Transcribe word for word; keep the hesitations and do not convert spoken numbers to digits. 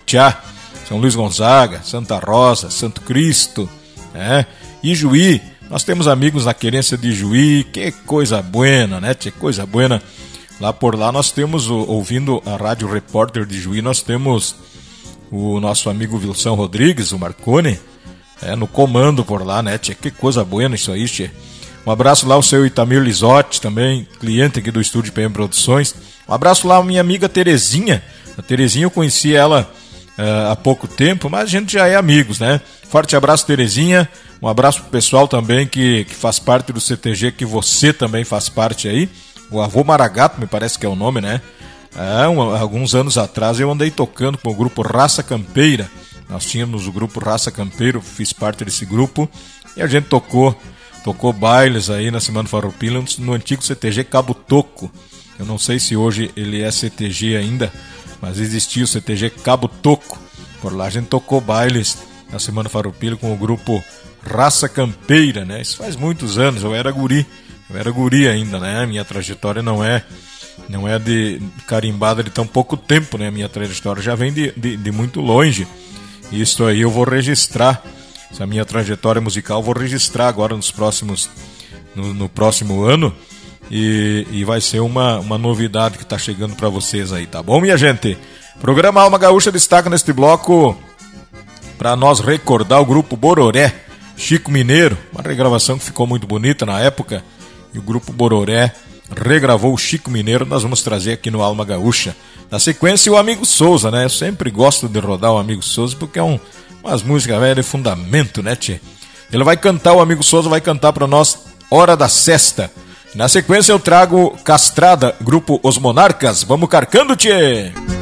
Tupixá, São Luís Gonzaga, Santa Rosa, Santo Cristo, né? Ijuí, nós temos amigos na querência de Ijuí, que coisa buena, né? Que coisa buena. Lá por lá nós temos, ouvindo a Rádio Repórter de Ijuí, nós temos o nosso amigo Wilson Rodrigues, o Marconi, é, no comando por lá, né? Tchê, que coisa buena isso aí, tchê. Um abraço lá ao seu Itamir Lisotti, também cliente aqui do estúdio P M Produções. Um abraço lá à minha amiga Terezinha. A Terezinha eu conheci ela uh, há pouco tempo, mas a gente já é amigos, né? Forte abraço, Terezinha. Um abraço pro pessoal também que, que faz parte do C T G, que você também faz parte aí. O Avô Maragato, me parece que é o nome, né? É, um, alguns anos atrás eu andei tocando com o grupo Raça Campeira. Nós tínhamos o grupo Raça Campeiro, fiz parte desse grupo. E a gente tocou... Tocou bailes aí na Semana Farroupilha no antigo C T G Cabo Toco. Eu não sei se hoje ele é C T G ainda, mas existia o C T G Cabo Toco. Por lá a gente tocou bailes na Semana Farroupilha com o grupo Raça Campeira, né? Isso faz muitos anos, eu era guri. Eu era guri ainda, né? Minha trajetória não é, não é de carimbada de tão pouco tempo, né? Minha trajetória já vem de, de, de muito longe. Isso aí eu vou registrar. Essa minha trajetória musical vou registrar agora nos próximos, no, no próximo ano e, e vai ser uma, uma novidade que está chegando para vocês aí, tá bom, minha gente? Programa Alma Gaúcha destaca neste bloco para nós recordar o grupo Bororé, Chico Mineiro, uma regravação que ficou muito bonita na época, e o grupo Bororé regravou o Chico Mineiro, nós vamos trazer aqui no Alma Gaúcha. Na sequência o Amigo Souza, né? Eu sempre gosto de rodar o Amigo Souza porque é um umas músicas velhas de fundamento, né, tchê? Ele vai cantar, o Amigo Souza vai cantar pra nós Hora da Sesta. Na sequência eu trago Castrada, grupo Os Monarcas. Vamos carcando, tchê!